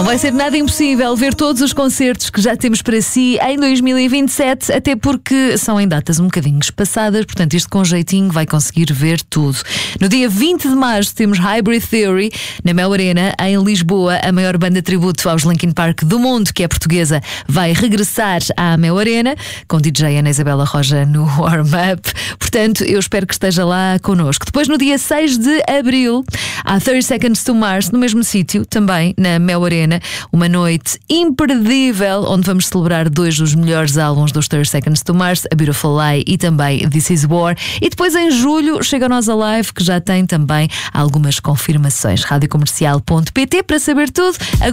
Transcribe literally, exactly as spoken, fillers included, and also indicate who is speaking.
Speaker 1: vai ser nada impossível ver todos os concertos que já temos para si em dois mil e vinte e sete, até porque são em datas um bocadinho espaçadas, portanto isto com jeitinho vai conseguir ver tudo. No dia vinte de março temos Hybrid Theory na Mel Arena, em Lisboa. A maior banda tributo aos Linkin Park do mundo, que é portuguesa, vai regressar à Mel Arena com D J Ana Isabela Roja no warm-up. Portanto, eu espero que esteja lá connosco. Depois, no dia seis de abril, há thirty seconds to Mars, no mesmo sítio, também na Mel Arena. Uma noite imperdível, onde vamos celebrar dois dos melhores álbuns dos thirty seconds to Mars, A Beautiful Lie e também This Is War. E depois, em julho, chega a nós a live, que já tem também algumas confirmações. rádio comercial ponto pt para saber tudo.